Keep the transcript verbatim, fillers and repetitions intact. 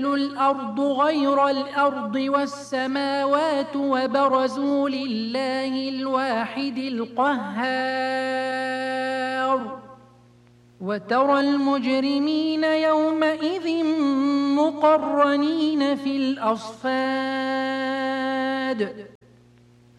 الأرض غير الأرض والسماوات وبرزوا لله الواحد القهار وترى المجرمين يومئذ مقرنين في الأصفاد